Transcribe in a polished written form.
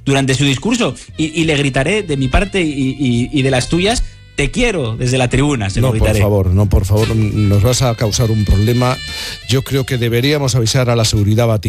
durante su discurso y le gritaré de mi parte y de las tuyas: te quiero, desde la tribuna, se lo gritaré. Por favor, nos vas a causar un problema. Yo creo que deberíamos avisar a la seguridad Vaticana